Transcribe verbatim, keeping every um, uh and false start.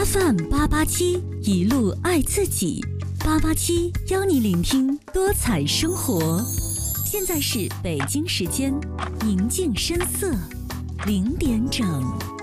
F M 八八七一路爱自己，八八七邀你聆听多彩生活。现在是北京时间，宁静深色零点整。